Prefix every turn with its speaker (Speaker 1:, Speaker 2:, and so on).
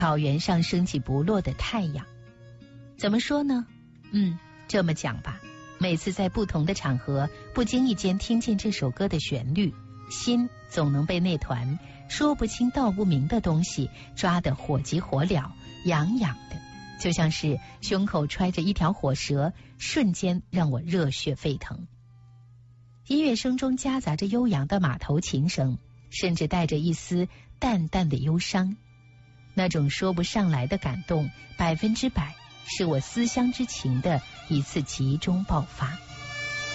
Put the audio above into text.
Speaker 1: 草原上升起不落的太阳。怎么说呢？这么讲吧，每次在不同的场合不经意间听见这首歌的旋律，心总能被那团说不清道不明的东西抓得火急火燎，痒痒的，就像是胸口揣着一条火蛇，瞬间让我热血沸腾。音乐声中夹杂着悠扬的马头琴声，甚至带着一丝淡淡的忧伤，那种说不上来的感动，100%是我思乡之情的一次集中爆发。